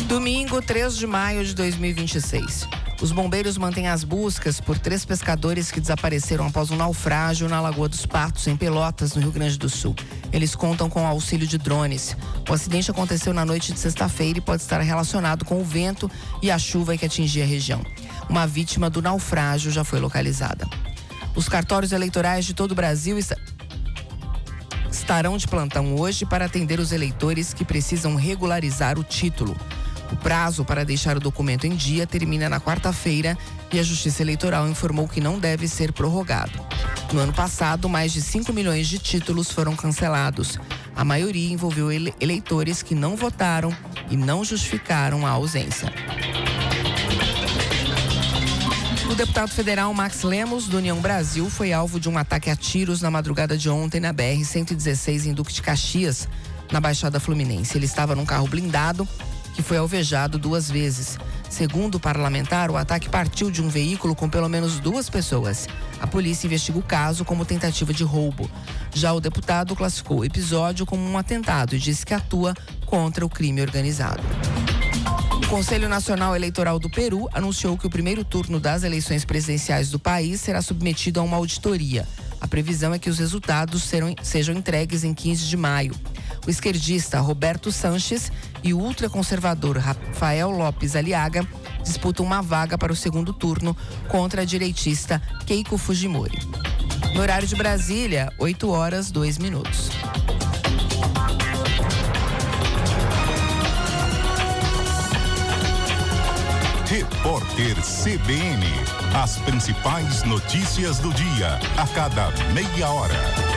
Domingo, 3 de maio de 2026. Os bombeiros mantêm as buscas por 3 pescadores que desapareceram após um naufrágio na Lagoa dos Patos, em Pelotas, no Rio Grande do Sul. Eles contam com o auxílio de drones. O acidente aconteceu na noite de sexta-feira e pode estar relacionado com o vento e a chuva que atingia a região. Uma vítima do naufrágio já foi localizada. Os cartórios eleitorais de todo o Brasil estarão de plantão hoje para atender os eleitores que precisam regularizar o título. O prazo para deixar o documento em dia termina na quarta-feira e a Justiça Eleitoral informou que não deve ser prorrogado. No ano passado, mais de 5 milhões de títulos foram cancelados. A maioria envolveu eleitores que não votaram e não justificaram a ausência. O deputado federal Max Lemos, do União Brasil, foi alvo de um ataque a tiros na madrugada de ontem na BR-116 em Duque de Caxias, na Baixada Fluminense. Ele estava num carro blindado que foi alvejado 2 vezes. Segundo o parlamentar, o ataque partiu de um veículo com pelo menos 2 pessoas. A polícia investiga o caso como tentativa de roubo. Já o deputado classificou o episódio como um atentado e disse que atua contra o crime organizado. O Conselho Nacional Eleitoral do Peru anunciou que o primeiro turno das eleições presidenciais do país será submetido a uma auditoria. A previsão é que os resultados sejam entregues em 15 de maio. O esquerdista Roberto Sanches e o ultraconservador Rafael Lopes Aliaga disputam uma vaga para o segundo turno contra a direitista Keiko Fujimori. No horário de Brasília, 8h02. Repórter CBN. As principais notícias do dia, a cada meia hora.